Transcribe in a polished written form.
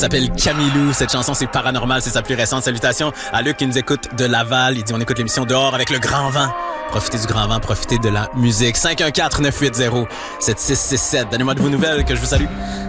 s'appelle Camilou. Cette chanson, c'est Paranormal, c'est sa plus récente. Salutations à Luc qui nous écoute de Laval. Il dit, on écoute l'émission dehors avec le grand vent. Profitez du grand vent, profitez de la musique. 514-980-7667. Donnez-moi de vos nouvelles, que je vous salue.